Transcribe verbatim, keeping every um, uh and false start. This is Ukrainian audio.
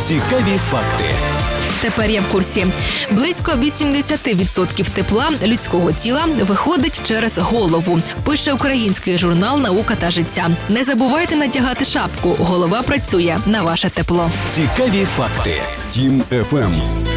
Цікаві факти. Тепер я в курсі. Близько вісімдесят відсотків тепла людського тіла виходить через голову. Пише український журнал «Наука та життя». Не забувайте надягати шапку. Голова працює на ваше тепло. Цікаві факти. Тім еф ем.